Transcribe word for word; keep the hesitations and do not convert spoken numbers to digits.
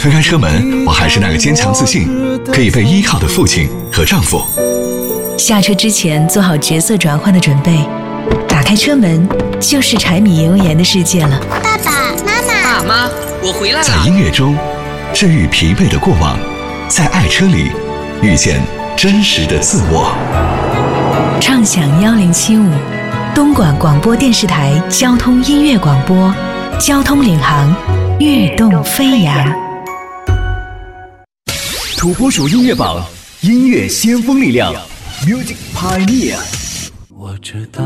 推开车门，我还是那个坚强自信、可以被依靠的父亲和丈夫。 下车之前做好角色转换的准备，打开车门就是柴米油盐的世界了。 爸爸妈妈， 爸妈，我回来了。 在音乐中治愈疲惫的过往，在爱车里遇见真实的自我。 畅享幺零七五，东莞广播电视台交通音乐广播，交通领航，跃动飞扬。 土拨鼠音乐榜，音乐先锋力量 ，Music Pioneer。 我知道